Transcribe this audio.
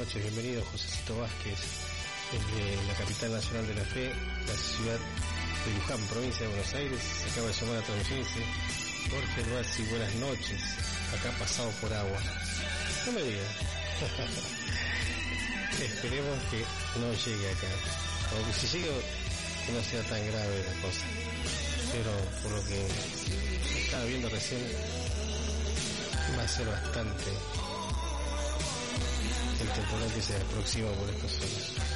noches, bienvenido Josecito Vázquez, desde la capital nacional de la fe, la ciudad de Luján, provincia de Buenos Aires. Se acaba de sumar la transmisión y dice: Jorge Ruazzi, buenas noches, acá pasado por agua. No me digas. Esperemos que no llegue acá, aunque si llega que no sea tan grave la cosa, pero por lo que estaba viendo recién va a ser bastante el temporal que se aproxima por estos zonas.